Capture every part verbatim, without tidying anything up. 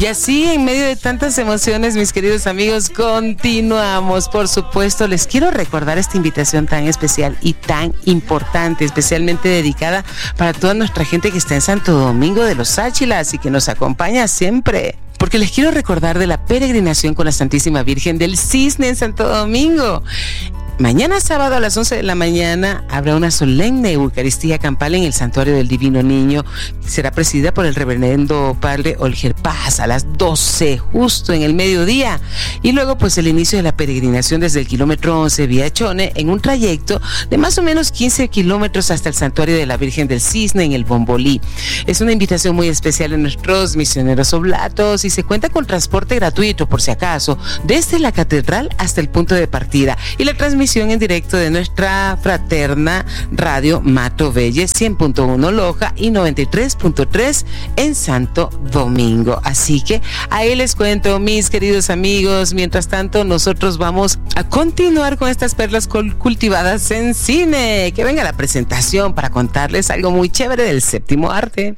Y así, en medio de tantas emociones, mis queridos amigos, continuamos. Por supuesto, les quiero recordar esta invitación tan especial y tan importante, especialmente dedicada para toda nuestra gente que está en Santo Domingo de los Áchilas y que nos acompaña siempre. Porque les quiero recordar de la peregrinación con la Santísima Virgen del Cisne en Santo Domingo. Mañana sábado a las once de la mañana habrá una solemne Eucaristía campal en el Santuario del Divino Niño. Será presidida por el reverendo padre Olger Paz a las doce, justo en el mediodía. Y luego pues el inicio de la peregrinación desde el kilómetro once vía Chone en un trayecto de más o menos quince kilómetros hasta el Santuario de la Virgen del Cisne en el Bombolí. Es una invitación muy especial a nuestros misioneros oblatos y se cuenta con transporte gratuito, por si acaso, desde la catedral hasta el punto de partida. Y la transmisión en directo de nuestra fraterna radio Mato Belle cien punto uno Loja y noventa y tres punto tres en Santo Domingo. Así que ahí les cuento, mis queridos amigos. Mientras tanto, nosotros vamos a continuar con estas perlas cultivadas en cine. Que venga la presentación para contarles algo muy chévere del séptimo arte.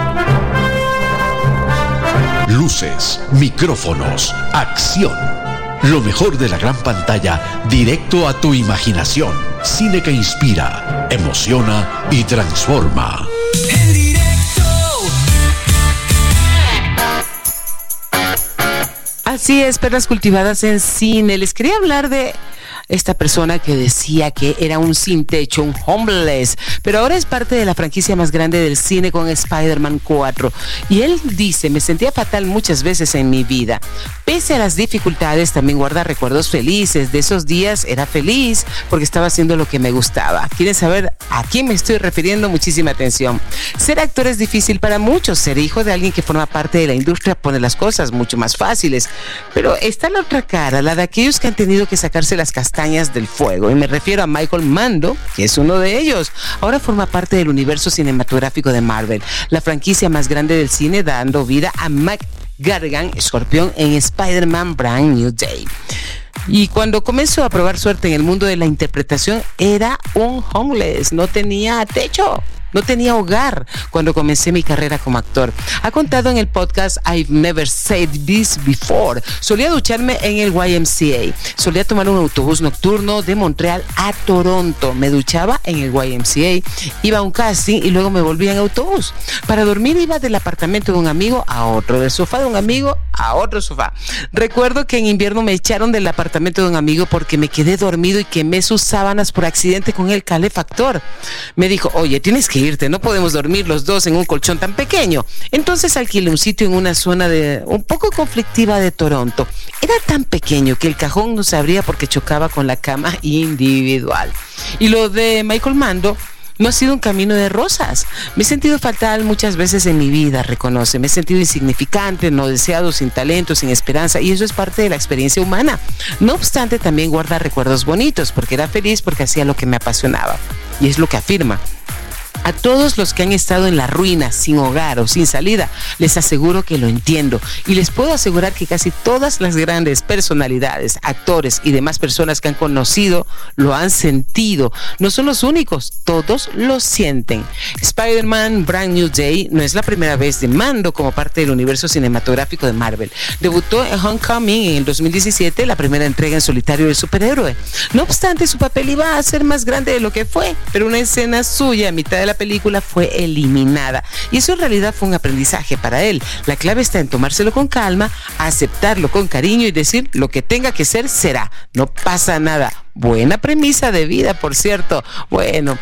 Luces, micrófonos, acción. Lo mejor de la gran pantalla, directo a tu imaginación. Cine que inspira, emociona y transforma. En directo. Así es, perlas cultivadas en cine. Les quería hablar de esta persona que decía que era un sin techo, un homeless, pero ahora es parte de la franquicia más grande del cine con Spider-Man cuatro. Y él dice, me sentía fatal muchas veces en mi vida. Pese a las dificultades, también guarda recuerdos felices. De esos días era feliz porque estaba haciendo lo que me gustaba. ¿Quieren saber a quién me estoy refiriendo? Muchísima atención. Ser actor es difícil para muchos. Ser hijo de alguien que forma parte de la industria pone las cosas mucho más fáciles. Pero está la otra cara, la de aquellos que han tenido que sacarse las castañas del fuego, y me refiero a Michael Mando, que es uno de ellos. Ahora forma parte del universo cinematográfico de Marvel, la franquicia más grande del cine, dando vida a Mac Gargan, Escorpión, en Spider-Man Brand New Day. Y cuando comenzó a probar suerte en el mundo de la interpretación, era un homeless, no tenía techo. No tenía hogar cuando comencé mi carrera como actor. Ha contado en el podcast I've Never Said This Before. Solía ducharme en el Y M C A. Solía tomar un autobús nocturno de Montreal a Toronto. Me duchaba en el Y M C A. Iba a un casting y luego me volvía en autobús. Para dormir iba del apartamento de un amigo a otro, del sofá de un amigo a otro sofá. Recuerdo que en invierno me echaron del apartamento de un amigo porque me quedé dormido y quemé sus sábanas por accidente con el calefactor. Me dijo, oye, tienes que irte, no podemos dormir los dos en un colchón tan pequeño. Entonces alquilé un sitio en una zona de un poco conflictiva de Toronto. Era tan pequeño que el cajón no se abría porque chocaba con la cama individual. Y lo de Michael Mando no ha sido un camino de rosas. Me he sentido fatal muchas veces en mi vida, reconoce. Me he sentido insignificante, no deseado, sin talento, sin esperanza, y eso es parte de la experiencia humana. No obstante, también guarda recuerdos bonitos, porque era feliz porque hacía lo que me apasionaba. Y es lo que afirma. A todos los que han estado en la ruina, sin hogar o sin salida, les aseguro que lo entiendo, y les puedo asegurar que casi todas las grandes personalidades, actores y demás personas que han conocido lo han sentido. No son los únicos, todos lo sienten. Spider-Man Brand New Day no es la primera vez de Mando como parte del universo cinematográfico de Marvel. Debutó en Homecoming en el dos mil diecisiete, la primera entrega en solitario del superhéroe. No obstante, su papel iba a ser más grande de lo que fue, pero una escena suya a mitad de la película fue eliminada, y eso en realidad fue un aprendizaje para él. La clave está en tomárselo con calma, aceptarlo con cariño y decir lo que tenga que ser, será. No pasa nada. Buena premisa de vida, por cierto. Bueno,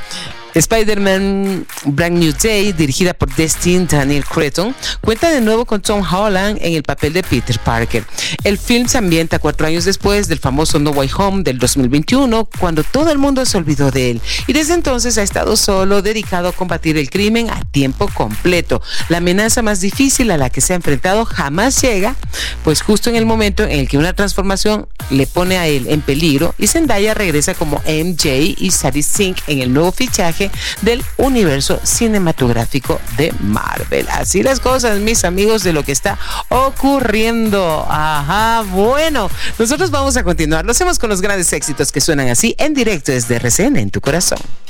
Spider-Man Brand New Day, dirigida por Destin Daniel Cretton, cuenta de nuevo con Tom Holland en el papel de Peter Parker. El film se ambienta cuatro años después del famoso No Way Home del dos mil veintiuno, cuando todo el mundo se olvidó de él, y desde entonces ha estado solo, dedicado a combatir el crimen a tiempo completo. La amenaza más difícil a la que se ha enfrentado jamás llega, pues justo en el momento en el que una transformación le pone a él en peligro, y Zendaya regresa como M J y Sadie Sink en el nuevo fichaje del universo cinematográfico de Marvel. Así las cosas, mis amigos, de lo que está ocurriendo. Ajá, bueno, nosotros vamos a continuar. Lo hacemos con los grandes éxitos que suenan así en directo desde R C N en tu corazón.